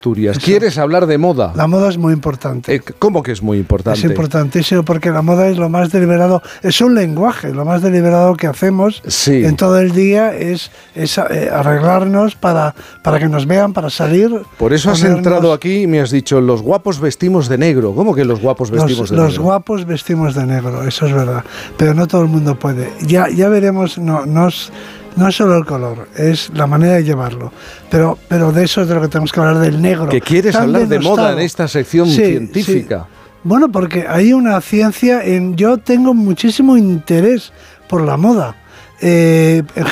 Asturias. ¿Quieres hablar de moda? La moda es muy importante. ¿Cómo que es muy importante? Es importantísimo porque la moda es lo más deliberado, es un lenguaje, lo más deliberado que hacemos en todo el día es arreglarnos para que nos vean, para salir. Por eso has entrado aquí y me has dicho, los guapos vestimos de negro. ¿Cómo que los guapos vestimos de negro? Los guapos vestimos de negro, eso es verdad, pero no todo el mundo puede. Ya veremos, no es solo el color, es la manera de llevarlo. Pero de eso es de lo que tenemos que hablar, del negro. ¿Que quieres hablar de moda en esta sección científica? Sí. Bueno, porque hay una ciencia yo tengo muchísimo interés por la moda.